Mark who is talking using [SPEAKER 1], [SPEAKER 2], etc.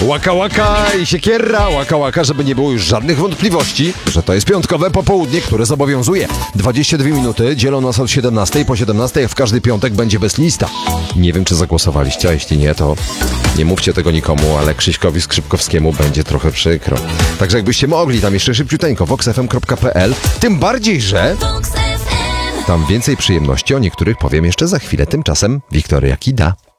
[SPEAKER 1] Łaka łaka i siekierra, łaka łaka, żeby nie było już żadnych wątpliwości, że to jest piątkowe popołudnie, które zobowiązuje. 22 minuty dzielą nas od 17, po 17 jak w każdy piątek będzie bez lista. Nie wiem, czy zagłosowaliście, a jeśli nie, to nie mówcie tego nikomu, ale Krzyśkowi Skrzypkowskiemu będzie trochę przykro. Także jakbyście mogli, tam jeszcze szybciuteńko, voxfm.pl, tym bardziej, że tam więcej przyjemności, o niektórych powiem jeszcze za chwilę. Tymczasem Wiktoria Kida.